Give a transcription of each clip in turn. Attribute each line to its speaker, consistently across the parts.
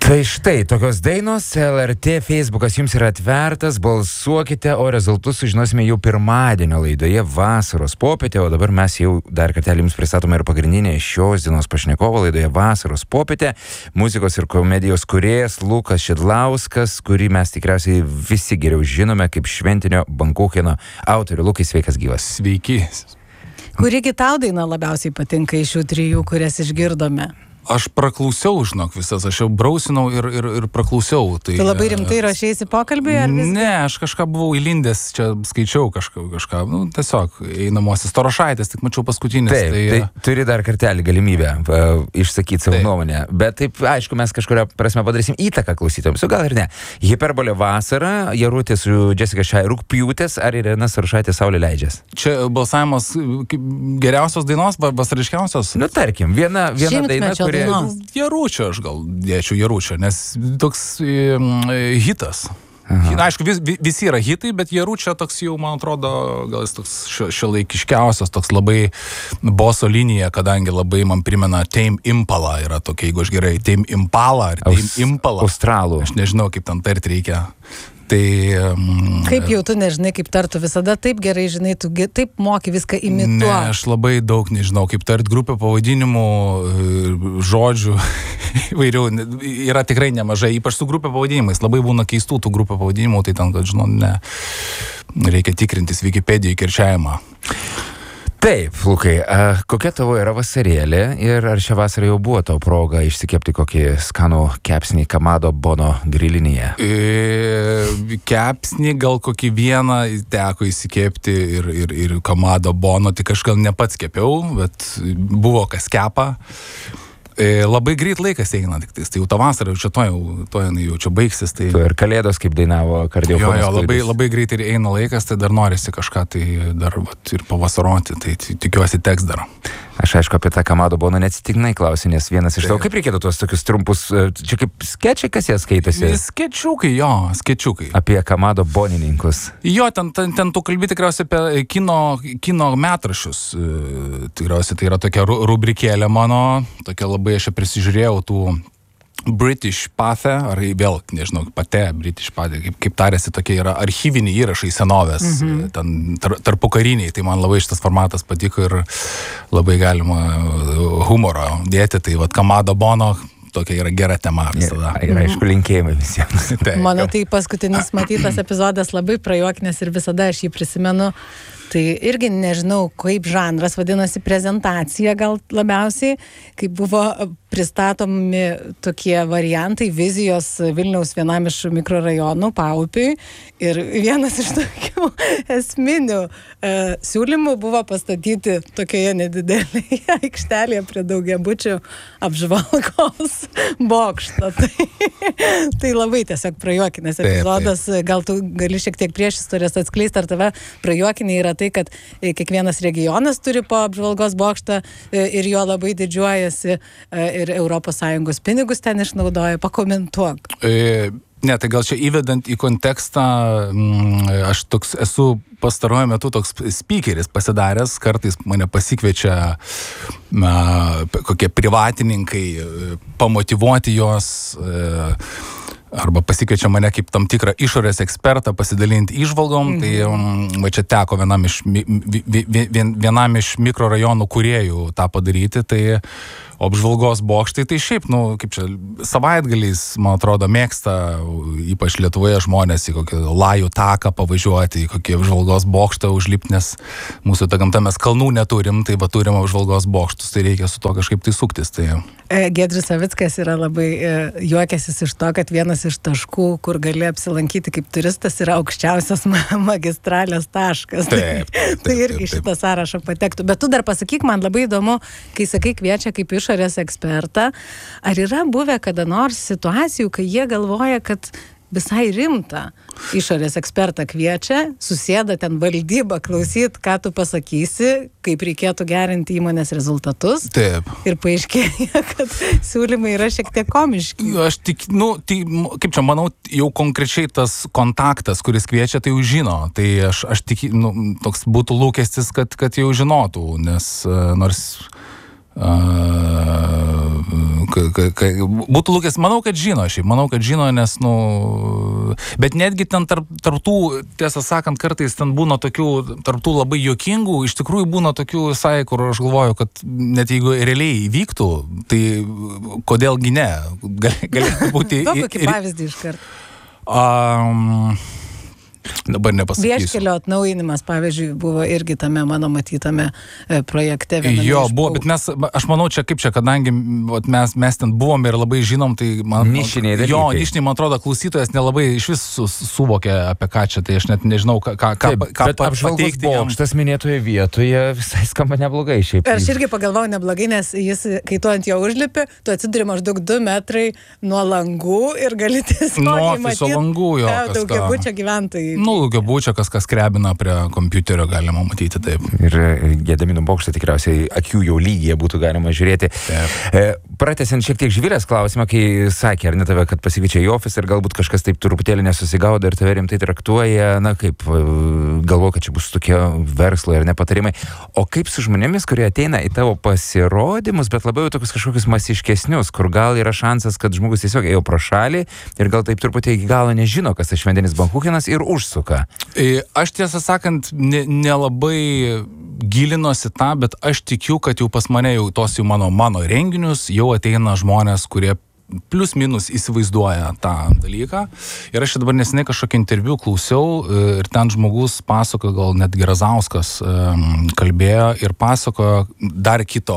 Speaker 1: Tai štai, tokios dainos, LRT Facebookas jums yra atvertas, balsuokite, o rezultatus sužinosime jau pirmadienio laidoje Vasaros popietė, o dabar mes jau dar kartelį jums pristatome ir pagrindinę šios dienos pašnekovo laidoje Vasaros popietė, muzikos ir komedijos kūrėjas Lukas Šidlauskas, kurį mes tikriausiai visi geriau žinome kaip šventinio Bankucheno autorių. Lukai, sveikas gyvas.
Speaker 2: Sveiki.
Speaker 3: Kurigi tau daina labiausiai patinka iš šių trijų, kurias išgirdome?
Speaker 2: Aš praklausiau, žinok, visas, aš jau brausinau ir praklausiau. Tai,
Speaker 3: tu labai rimtai rašėsi pokalbį, ar visgi?
Speaker 2: Ne, aš kažką buvau įlindęs, čia skaičiau kažką, tiesiog einamosios Torošaitės, tik mačiau paskutinis.
Speaker 1: Taip, tai turi dar kartelį galimybę išsakyti savo nuomonę, bet taip, aišku, mes kažkuria prasme padarysim įtaką klausytojams, o gal ir ne. Hiperbolė vasara, Jarutė su Jessica Šai rugpjūtės, ar Irena Starošaitė Saulė leidžias?
Speaker 2: Čia balsavimas geriausios dainos, vasariškiausios?
Speaker 1: Nu, tarkim, viena daina,
Speaker 2: Jaručio, aš gal dėčiau Jaručio, nes toks hitas. Aišku, visi yra hitai, bet Jaručio toks jau, man atrodo, gal jis toks šiuolaikiškiausias, toks labai boso linija, kadangi labai man primena Tame Impala, yra tokia, jeigu aš gerai, Tame Impala ar Tame Impala.
Speaker 1: Australų.
Speaker 2: Aš nežinau, kaip ten tarti reikia. Tai,
Speaker 3: kaip jau tu nežinai, kaip tartų visada, taip gerai žinai, tu taip moki viską imituoti.
Speaker 2: Ne, aš labai daug nežinau, kaip tart grupė pavadinimų, žodžių, įvairių, yra tikrai nemažai, ypač su grupė pavadinimais, labai būna keistų tų grupė pavadinimų, tai ten, kad, žinau, reikia tikrintis Wikipediją kirčiavimą.
Speaker 1: Taip, Lukai, kokia tavo yra vasarėlė ir ar šią vasarą jau buvo tavo proga išsikepti kokį skanų kepsnį Kamado Bono grilinėje?
Speaker 2: Kepsnį gal kokį vieną teko įsikepti ir Kamado Bono, tik aš gal ne pats kepiau, bet buvo kas kepa. Labai greit laikas eina, tai jau tą vasarą, čia to jau čia baigsis. Tai...
Speaker 1: Tu ir Kalėdos, kaip dainavo Kardiofonas.
Speaker 2: Jo, labai greit ir eina laikas, tai dar norisi kažką tai dar ir pavasaroti, tai tikiuosi teks dar.
Speaker 1: Aš aišku apie tą Kamado Boną neatsitiktinai klausiu, nes vienas iš tavo, kaip reikėtų tuos tokius trumpus, čia kaip skečiai, kas jie skaitosi?
Speaker 2: Skėčiukai.
Speaker 1: Apie Kamado Bonininkus.
Speaker 2: Jo, ten tu kalbi tikriausiai apie kino metraščius. Tikriausiai tai yra tokia rubrikėlė mano, tokia labai aš prisižiūrėjau tų British Path, ar vėl, nežinau, British Path, kaip tarėsi, tokie yra archyviniai įrašai senovės, ten tarpukariniai, tai man labai šitas formatas patiko ir labai galima humoro dėti, tai vat Kamado Bono tokia yra gera tema visada.
Speaker 1: Ir aišku, linkėjimai visiems.
Speaker 3: Mano tai paskutinis matytas epizodas labai prajuokinęs ir visada aš jį prisimenu. Tai irgi nežinau, kaip žanras vadinasi, prezentacija gal labiausiai, kai buvo pristatomi tokie variantai, vizijos Vilniaus vienam iš mikrorajonų, Paupiui. Ir vienas iš tokių esminių siūlymų buvo pastatyti tokioje nedidelėje aikštelėje prie daugiabučių apžvalgos bokšto. Tai labai tiesiog prajuokinęs epizodas. Gal tu gali šiek tiek priešistorės atskleisti, ar tave prajuokinė yra tai, kad kiekvienas regionas turi po apžvalgos bokštą ir jo labai didžiuojasi ir ES pinigus ten išnaudoja. Pakomentuok.
Speaker 2: Ne, tai gal čia įvedant į kontekstą, aš toks esu pastaruoju metu toks speakeris pasidaręs, kartais mane pasikviečia kokie privatininkai, pamotyvuoti juos, arba pasikviečia mane kaip tam tikrą išorės ekspertą pasidalinti įžvalgom, tai čia teko vienam iš mikrorajonų kūrėjų tą padaryti, tai apžvalgos bokštai, tai šiaip, kaip čia, savaitgaliais, man atrodo, mėgsta, ypač Lietuvoje žmonės į kokį Lajų taką pavažiuoti, į kokį apžvalgos bokštą užlipti, nes mūsų ta gamta mes kalnų neturim, tai va turim apžvalgos bokštus, tai reikia su to kažkaip tai suktis. Tai...
Speaker 3: Giedrius Savickas yra labai juokęsis iš to, kad vienas iš taškų, kur gali apsilankyti kaip turistas, yra aukščiausias magistralės taškas.
Speaker 2: Taip.
Speaker 3: Tai irgi šitą sąrašą patektų. Bet tu dar pasakyk, man labai įdomu, kai sakai kviečia kaip išorės ekspertą, ar yra buvę kada nors situacijų, kai jie galvoja, kad visai rimta išorės ekspertą kviečia, susėda ten valdyba klausyt, ką tu pasakysi, kaip reikėtų gerinti įmonės rezultatus.
Speaker 2: Taip.
Speaker 3: Ir paaiškėja, kad siūlymai yra šiek tiek komiški.
Speaker 2: Aš tik, kaip čia, manau, jau konkrečiai tas kontaktas, kuris kviečia, tai jau žino. Tai aš tik, toks būtų lūkestis, kad jau žinotų, nes nors Būtų lūkės, manau, kad žino, nes, bet netgi ten tarptų, tiesą sakant, kartais ten būna tokių, tarptų labai juokingų, iš tikrųjų būna tokių visai, kur aš galvoju, kad net jeigu realiai įvyktų, tai kodėlgi ne, galėtų būti...
Speaker 3: Kokį pavyzdį iš karto?
Speaker 2: Dabar nepasakysiu.
Speaker 3: Vieškelio atnaujinimas, pavyzdžiui, buvo irgi tame mano matytame projekte.
Speaker 2: Jo, buvo, bet aš manau, kadangi mes ten buvom ir labai žinom, tai
Speaker 1: nišiniai dalykai.
Speaker 2: Jo, nišiniai, man atrodo, klausytojas nelabai iš vis suvokė apie ką čia, tai aš net nežinau, ką
Speaker 1: bet apžvalgos bokštas minėtoje vietoje visai skamba neblogai šiaip.
Speaker 3: Aš irgi pagalvojau neblogai, nes jis, kai tu ant jo užlipi, tu atsiduri maždaug 2 metrai nuo langų ir gali tiesiog matyti daugiabučio gyventojai.
Speaker 2: Daugiabučio, kas krebina prie kompiuterio, galima matyti taip.
Speaker 1: Ir Gedimino bokštą tikriausiai akių jau lygyje būtų galima žiūrėti. Pratęsiant šiek tiek Živilės klausimą, kai sakė, ar ne tave, kad pasikviečia į ofisą ir galbūt kažkas taip truputėlį nesusigaudo ir tave rimtai traktuoja, kaip galvoja, kad čia bus tokie verslo ir nepatarimai. O kaip su žmonėmis, kurie ateina į tavo pasirodymus, bet labiau tokius kažkokius masiškesnius, kur gal yra šansas, kad žmogus tiesiog ėjo pro šalį ir gal taip truputį iki galo nežino, kas tas šventinis bankuchenas ir užsuka.
Speaker 2: Aš tiesą sakant, nelabai gilinosi tą, bet aš tikiu, kad jau pas mane jau tos jau mano renginius jau ateina žmonės, kurie plius minus įsivaizduoja tą dalyką. Ir aš dabar neseniai kažkokį interviu klausiau ir ten žmogus pasakojo, gal net Gerazauskas kalbėjo ir pasakojo dar kito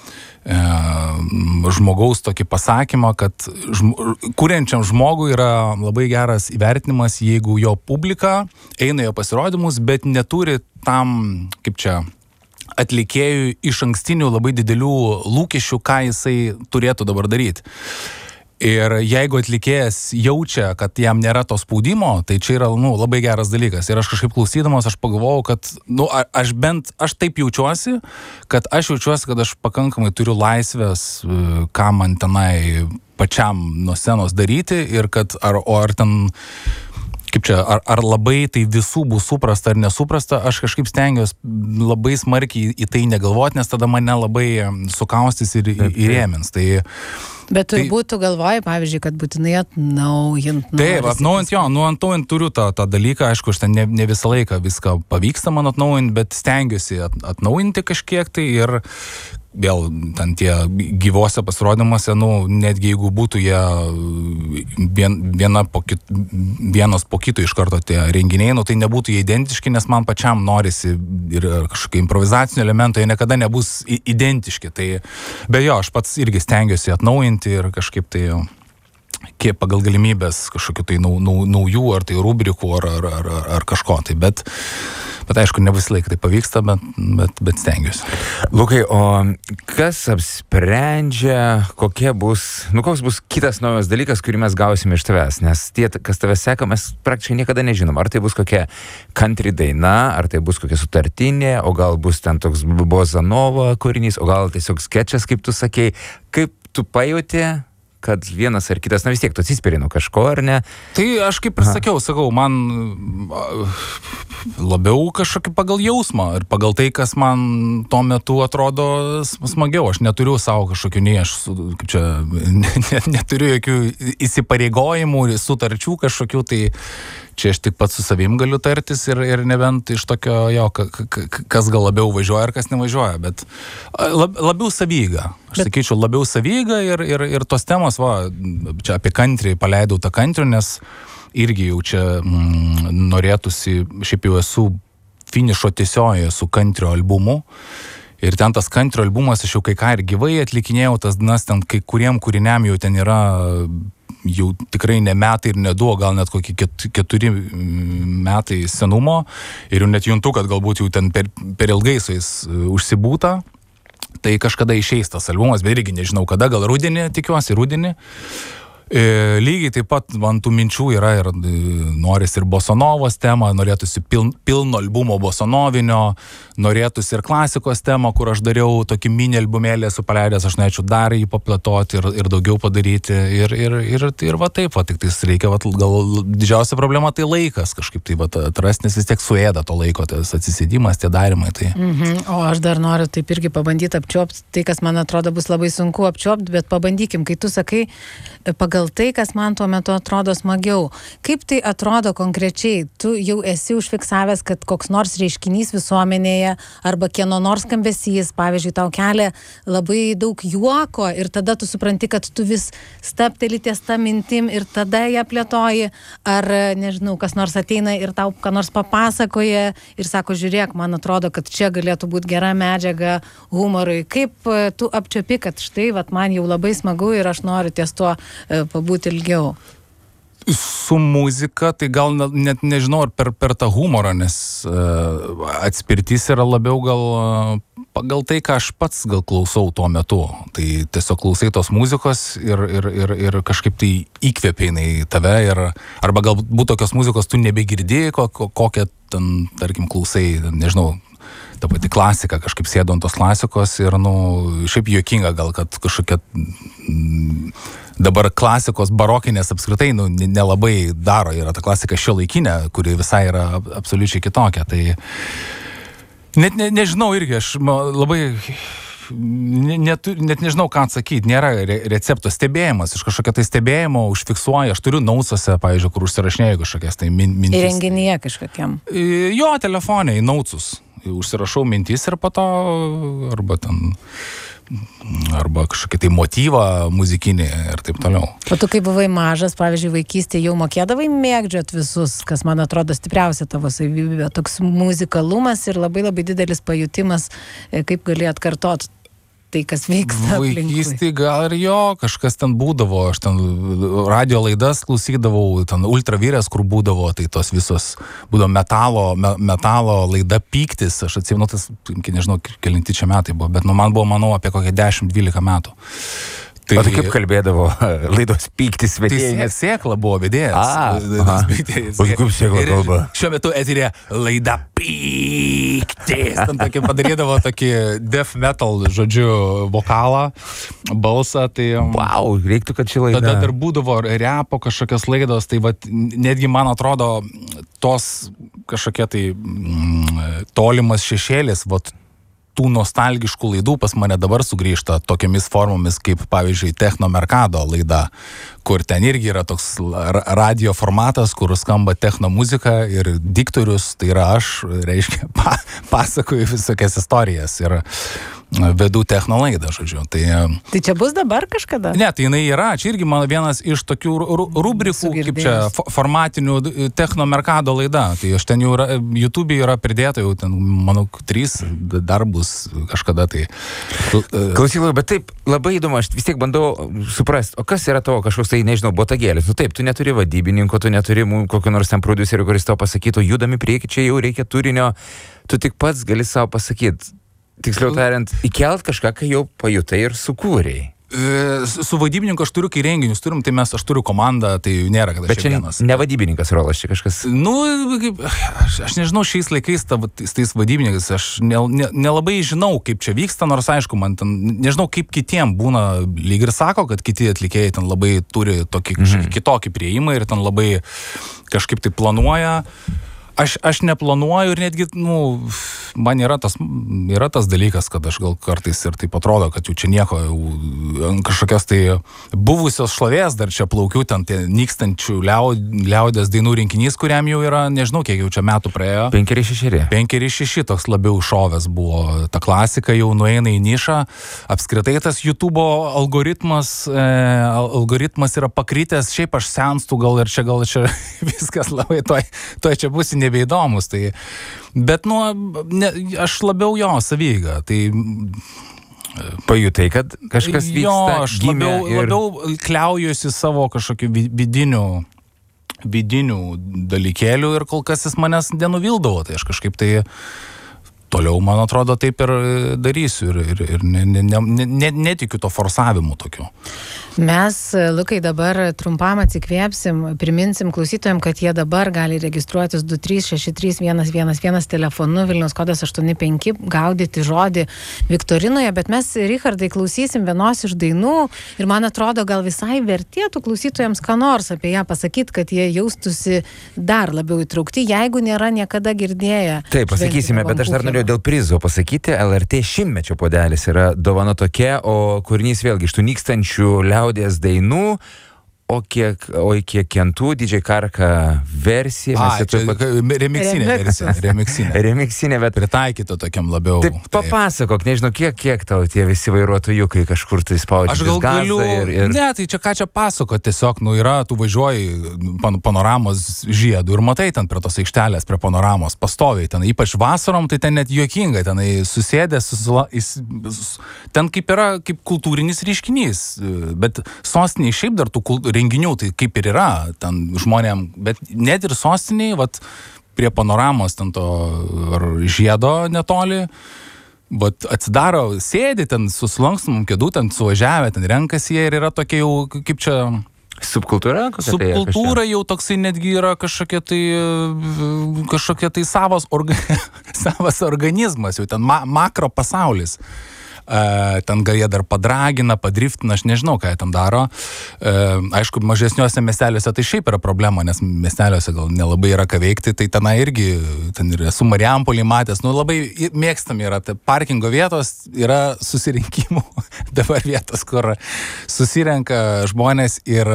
Speaker 2: žmogaus tokį pasakymą, kad kuriančiam žmogui yra labai geras įvertinimas, jeigu jo publika eina jo pasirodymus, bet neturi tam, kaip čia, atlikėjui iš ankstinių labai didelių lūkesčių, ką jisai turėtų dabar daryti. Ir jeigu atlikėjas jaučia, kad jam nėra to spaudimo, tai čia yra labai geras dalykas. Ir aš kažkaip klausydamas, aš pagalvojau, kad aš taip jaučiuosi, kad aš pakankamai turiu laisvės, ką man tenai pačiam nuo scenos daryti ir kad ar ten, kaip čia, ar labai tai visų bus suprasta ar nesuprasta, aš kažkaip stengiuosi labai smarkiai į tai negalvoti, nes tada mane labai sukaustys ir įrėmins.
Speaker 3: Bet turbūt tu galvoji, pavyzdžiui, kad būtinai atnaujint.
Speaker 2: Taip, atnaujint turiu tą dalyką, aišku, aš ten ne visą laiką viską pavyksta man atnaujinti, bet stengiuosi atnaujinti kažkiek tai ir vėl ten tie gyvose pasirodymuose, netgi jeigu būtų jie vienas po kito iš karto tie renginiai, tai nebūtų jie identiški, nes man pačiam norisi ir kažkokie improvizaciniai elementai niekada nebus identiški. Tai be jo, aš pats irgi stengiuosi atnaujinti ir kažkaip tai kiek pagal galimybės kažkokių tai naujų, ar tai rubrikų, ar kažko. Tai, bet aišku, ne visą laiką tai pavyksta, bet stengiuosi.
Speaker 1: Lukai, o kas apsprendžia, koks bus kitas naujas dalykas, kurį mes gausime iš tavęs? Nes tie, kas tavęs seka, mes praktiškai niekada nežinom. Ar tai bus kokia country daina, ar tai bus kokia sutartinė, o gal bus ten toks bozanova kūrinys, o gal tiesiog skečas, kaip tu sakei. Kaip tu pajauti, kad vienas ar kitas, vis tiek tu atsispiri nuo kažko, ar ne?
Speaker 2: Tai aš kaip ir sakau, man labiau kažkokį pagal jausmą ir pagal tai, kas man tuo metu atrodo smagiau. Aš neturiu savo kažkokių, neturiu jokių įsipareigojimų, sutarčių kažkokių, tai čia aš tik pats su savim galiu tartis ir nebent iš tokio, kas gal labiau važiuoja ir kas nevažiuoja, bet labiau savyga. Aš sakyčiau, labiau savyga ir tos temos, čia apie country, paleidau tą country, nes irgi jau čia norėtųsi, šiaip jau esu finišo tiesiojoje su country albumu. Ir ten tas country albumas, aš jau kai ką ir gyvai atlikinėjau, tas dainas ten kai kuriem kūriniam jau ten yra jau tikrai ne metai ir ne du, gal net kokie 4 metai senumo. Ir jau net juntu, kad galbūt jau ten per ilgai su jais užsibūta. Tai kažkada išeis tas albumas, bet irgi nežinau kada, gal rudenį, tikiuosi rudenį. Lygiai taip pat man tų minčių yra ir noris ir bosanovos temą, norėtųsi pilno albumo bosanovinio, norėtųsi ir klasikos temą, kur aš dariau tokį mini albumėlį su paleidęs, aš norėčiau dar jį paplėtoti ir daugiau padaryti ir va taip, va, tik tai reikia, va, gal didžiausia problema tai laikas kažkaip tai va, atrasti, nes vis tiek suėda to laiko, tas atsisėdimas, tie darimai. Tai.
Speaker 3: O aš dar noriu taip irgi pabandyti apčiuopti tai, kas man atrodo bus labai sunku apčiuopti, bet pabandykim, kai tu sakai, pagal tai, kas man tuo metu atrodo smagiau. Kaip tai atrodo konkrečiai? Tu jau esi užfiksavęs, kad koks nors reiškinys visuomenėje arba kieno nors skambesys, pavyzdžiui, tau kelia labai daug juoko ir tada tu supranti, kad tu vis stapteli ties tą mintim ir tada ją plėtoji. Ar, nežinau, kas nors ateina ir tau ką nors papasakoja ir sako, žiūrėk, man atrodo, kad čia galėtų būti gera medžiaga humorui. Kaip tu apčiuopi, kad štai, vat, man jau labai smagu ir aš noriu ties tuo pabūti ilgiau?
Speaker 2: Su muzika, tai gal net nežinau, ar per tą humorą, nes atspirtis yra labiau gal pagal tai, ką aš pats gal klausau tuo metu. Tai tiesiog klausai tos muzikos ir kažkaip tai įkvėpia jinai tave, arba galbūt tokios muzikos tu nebegirdi, kokią ten, tarkim, klausai, nežinau, ta pati klasika, kažkaip sėdu ant tos klasikos ir, šiaip juokinga gal, kad kažkokia dabar klasikos barokinės apskritai, nelabai daro, yra ta klasika šiuolaikinė, kuri visai yra absoliučiai kitokia. Tai net nežinau irgi, aš labai net nežinau, ką atsakyti, nėra recepto. Stebėjimas, iš kažkokio tai stebėjimo užfiksuoja, aš turiu nautsose, pavyzdžiui, kur užsirašinėjau kažkokias tai mintis.
Speaker 3: Įrenginyje kažkokiam?
Speaker 2: Jo, telefone, į nautsus. Užsirašau mintis ir po to, arba kažkokį tai motyvą muzikinį ir taip toliau.
Speaker 3: O tu, kai buvai mažas, pavyzdžiui, vaikystėje jau mokėdavai mėgdžiot visus, kas man atrodo stipriausia tavo savybė, toks muzikalumas ir labai labai didelis pajutimas, kaip gali atkartot tai, kas vyksta aplinkui.
Speaker 2: Vaikystėje gal ir jo, kažkas ten būdavo, aš ten radio laidas klausydavau, ten ultravyrės, kur būdavo, tai tos visos būdavo metalo laida Pyktis, aš atsimenu, tas, nežinau, kelinti čia metai buvo, bet man buvo, manau, apie kokią 10-12 metų.
Speaker 1: O tai kaip kalbėdavo laidos Pyktis vedėjas?
Speaker 2: Tai Sėkla buvo vedėjas.
Speaker 1: O kaip Sėkla kalba?
Speaker 2: Šiuo metu eterė laida Pyktis. Ten tokį padarydavo tokį death metal, žodžiu, vokalą, balsą. Tai,
Speaker 1: wow, reiktų, kad ši laida.
Speaker 2: Tada dar būdavo repo kažkokios laidos, tai vat, netgi man atrodo tos kažkokie tai tolimas šešėlis, vat, tų nostalgiškų laidų pas mane dabar sugrįžta tokiamis formomis, kaip pavyzdžiui Techno Mercado laida, kur ten irgi yra toks radio formatas, kur skamba techno muzika ir diktorius, tai yra aš, reiškia, pasakoju visokias istorijas ir vedu techno laidą, žodžiu. Tai čia
Speaker 3: bus dabar kažkada?
Speaker 2: Ne, tai jinai yra, čia irgi mano vienas iš tokių rubrikų, kaip čia, formatinių Techno Mercado laida. Tai aš ten jau yra, YouTube'e yra pridėta jau ten, manau, 3 dar bus kažkada tai.
Speaker 1: Klausyk, bet taip labai įdomu, aš vis tiek bandau suprasti, o kas yra tavo kažkoks tai, nežinau, botagėlis. Taip, tu neturi vadybininko, tu neturi kokio nors ten prodiuserio, kuris tau pasakytų, judami prieki, čia jau reikia turinio, tu tik pats gali savo pasakyti. Tiksliau tariant, įkelt kažką, kai jau pajutai ir sukūrei.
Speaker 2: Su vadybininku aš turiu, kai renginius turim, tai aš turiu komandą, tai nėra, kad aš vienas.
Speaker 1: Bet čia ne vadybininkas rolas, čia kažkas...
Speaker 2: Aš nežinau šiais laikais tais vadybininkas, aš nelabai žinau, kaip čia vyksta, nors aišku, man ten, nežinau, kaip kitiem būna, lyg ir sako, kad kiti atlikėjai ten labai turi tokį kitokį prieimą ir ten labai kažkaip tai planuoja. Aš neplanuoju ir netgi, man yra tas dalykas, kad aš gal kartais ir taip atrodo, kad jau čia nieko, kažkokios tai buvusios šlovės dar čia plaukiu, ten tie nykstančių liaudės dainų rinkinys, kuriam jau yra, nežinau, kiek jau čia metų praėjo. 5-6, toks labiau šovės buvo. Ta klasika jau nueina į nišą. Apskritai tas YouTube'o algoritmas yra pakritęs, šiaip aš senstu gal čia viskas labai toj čia būsi nebeįdomus, tai, bet, aš labiau jo savyga, tai...
Speaker 1: Pajutai, kad kažkas vyksta,
Speaker 2: jo, aš labiau kliaujuosi savo kažkokiu vidinių dalykėlių ir kol kas jis manęs nenuvildavo, tai aš kažkaip tai toliau, man atrodo, taip ir darysiu ir netikiu to forsavimu tokiu.
Speaker 3: Mes, Lukai, dabar trumpam atsikvėpsim, priminsim klausytojams, kad jie dabar gali registruotis 2363111 telefonu, Vilniaus kodas 85, gaudyti žodį Viktorinoje, bet mes, Richardai, klausysim vienos iš dainų ir man atrodo, gal visai vertėtų klausytojams ką nors apie ją pasakyti, kad jie jaustųsi dar labiau įtraukti, jeigu nėra niekada girdėję.
Speaker 1: Taip, pasakysime, bet aš dar norėjau dėl prizo pasakyti, LRT 100-mečio puodelis yra dovana tokia, o kūrinys vėlgi iš tų nykstančių liaudies dainų, o kiek kentų DJ Karka versija. Remiksinė, bet
Speaker 2: pritaikyta tokiam labiau.
Speaker 1: Taip, papasakok, nežinau, kiek tau tie visi vairuotojai kažkur tai spaudžia.
Speaker 2: Aš gal galiu, ne, tai čia ką čia pasako, tiesiog, yra, tu važiuoji panoramos žiedu ir matai ten prie tos aikštelės, prie panoramos, pastoviai, ten ypač vasarom, tai ten net juokinga, ten susėdęs, ten kaip yra, kaip kultūrinis reiškinys, bet sostiniai šiaip dar tų renginių, tai kaip ir yra, ten žmonėm, bet net ir sostiniai, vat, prie panoramos ten to žiedo netoli, vat, atsidaro, sėdi ten su sulankstomom kėdų, ten suvažiavę, ten renkasi jie ir yra tokia jau, kaip čia...
Speaker 1: Subkultūra?
Speaker 2: Subkultūra jau toksai netgi yra kažkokia tai savas organizmas, jau ten makro pasaulis. Ten gal jie dar padragina, padriftina, aš nežinau, ką jie tam daro. Aišku, mažesniuose miesteliuose tai šiaip yra problema, nes miesteliuose gal nelabai yra ką veikti, tai tenai irgi, ten ir esu Marijampolį matęs, labai mėgstami yra, tai parkingo vietos yra susirinkimų, dabar vietos, kur susirenka žmonės ir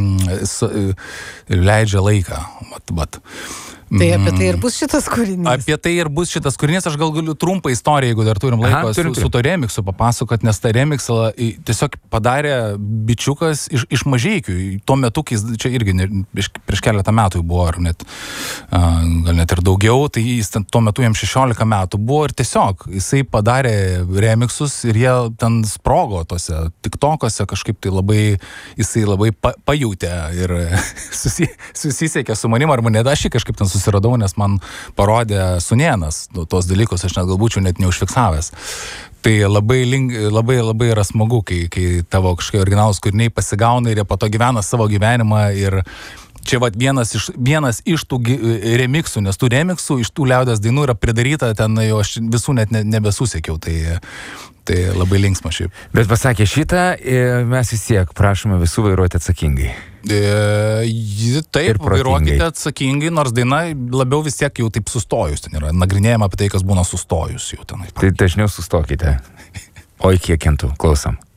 Speaker 2: leidžia laiką.
Speaker 3: Tai apie tai ir bus šitas kūrinys.
Speaker 2: Apie tai ir bus šitas kūrinys. Aš gal galiu trumpą istoriją, jeigu dar turim laiko, su to remiksu papasakot, nes tą remiksą tiesiog padarė bičiukas iš Mažeikių. Tuo metu, kai čia irgi prieš keletą metų buvo, ar net, gal net ir daugiau, tai jis tuo metu jam 16 metų buvo ir tiesiog jisai padarė remiksus ir jie ten sprogo tose TikTok'ose, kažkaip tai jisai labai pajutė ir susisiekė su manim, ar mane aš kažkaip ten susiradau, nes man parodė Sunėnas tos dalykus, aš net galbūt net neužfiksavęs. Tai labai yra smagu, kai tavo kažkokie originalūs kūriniai pasigauna ir jie po to gyvena savo gyvenimą ir čia vat vienas iš tų remiksų, nes tų remiksų iš tų liaudies dainų yra pridaryta, ten jau aš visų net nebesusekiau, tai labai linksma šiaip.
Speaker 1: Bet pasakė šitą, mes vis tiek prašome visų vairuoti atsakingai.
Speaker 2: Taip, vairuokite atsakingai, nors daina labiau vis tiek jau taip sustojus, ten yra nagrinėjama apie tai, kas būna sustojus jau tenai.
Speaker 1: Tai dažniau sustokite. Oi, kiek kentų, klausom.